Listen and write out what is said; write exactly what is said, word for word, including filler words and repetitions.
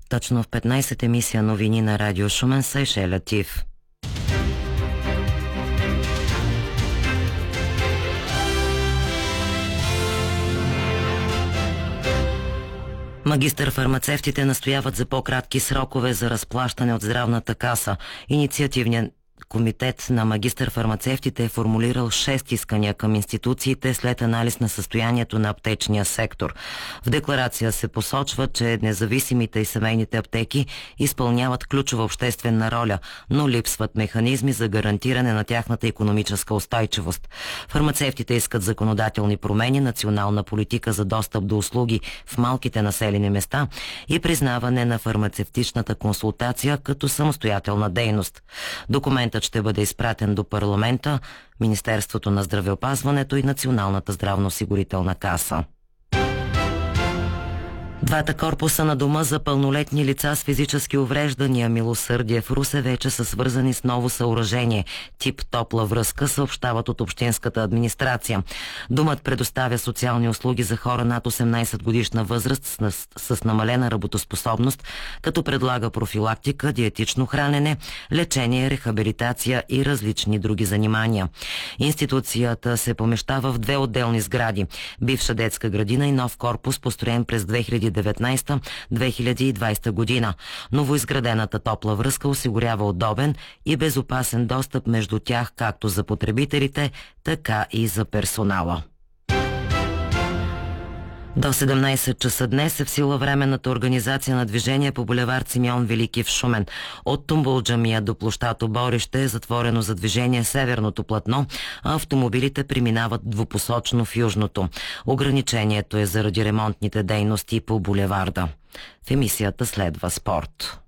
Точно в петнайсет емисия новини на Радио Шумен с Айше Латиф. Магистър-фармацевтите настояват за по-кратки срокове за разплащане от здравната каса. Инициативният комитет на магистър-фармацевтите е формулирал шест искания към институциите след анализ на състоянието на аптечния сектор. В декларация се посочва, че независимите и семейните аптеки изпълняват ключова обществена роля, но липсват механизми за гарантиране на тяхната икономическа устойчивост. Фармацевтите искат законодателни промени, национална политика за достъп до услуги в малките населени места и признаване на фармацевтичната консултация като самостоятелна дейност. Документът ще бъде изпратен до парламента, Министерството на здравеопазването и Националната здравноосигурителна каса. Двата корпуса на дома за пълнолетни лица с физически увреждания Милосърдие в Русе вече са свързани с ново съоръжение тип топла връзка, съобщават от общинската администрация. Домът предоставя социални услуги за хора над осемнайсет годишна възраст с, с намалена работоспособност, като предлага профилактика, диетично хранене, лечение, рехабилитация и различни други занимания. Институцията се помещава в две отделни сгради – бивша детска градина и нов корпус, построен през две хиляди и деветнайсета - две хиляди и двайсета година. Новоизградената топла връзка осигурява удобен и безопасен достъп между тях както за потребителите, така и за персонала. До седемнайсет часа днес е в сила временната организация на движение по булевард Симеон Велики в Шумен. От Тумбул-джамия до площад Оборище е затворено за движение северното платно, а автомобилите преминават двупосочно в южното. Ограничението е заради ремонтните дейности по булеварда. В емисията следва спорт.